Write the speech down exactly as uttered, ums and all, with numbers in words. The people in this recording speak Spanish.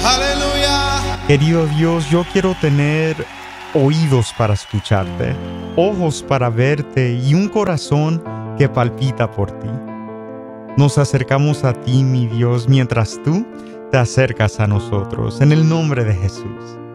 Aleluya. Querido Dios, yo quiero tener oídos para escucharte, ojos para verte y un corazón que palpita por ti. Nos acercamos a ti, mi Dios, mientras tú te acercas a nosotros, en el nombre de Jesús.